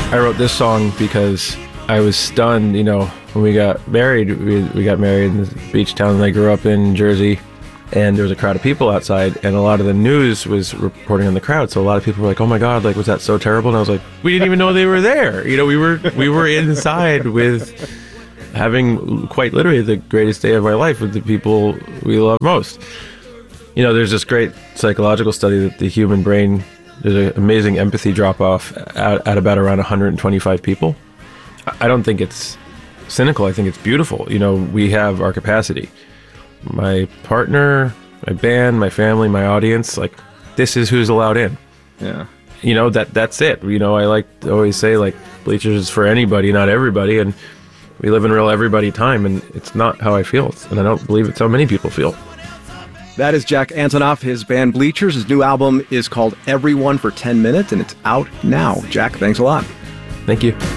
I wrote this song because I was stunned, when we got married. We got married in the beach town that I grew up in, Jersey, and there was a crowd of people outside, and a lot of the news was reporting on the crowd. So a lot of people were like, "Oh my God, was that so terrible?" And I was like, "We didn't even know they were there." We were inside with having quite literally the greatest day of my life with the people we love most. There's this great psychological study that the human brain, there's an amazing empathy drop-off at about around 125 people. I don't think it's cynical. I think it's beautiful. We have our capacity. My partner, my band, my family, my audience, this is who's allowed in. Yeah. That's it. I like to always say, Bleachers is for anybody, not everybody. And we live in real everybody time, and it's not how I feel. And I don't believe it's how many people feel. That is Jack Antonoff, his band Bleachers. His new album is called Everyone for 10 Minutes, and it's out now. Jack, thanks a lot. Thank you.